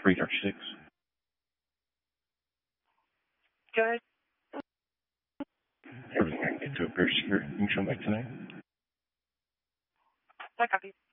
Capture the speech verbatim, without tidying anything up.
Radar six. Go ahead. Everything I can get to appear secure. You can come back tonight. I copy.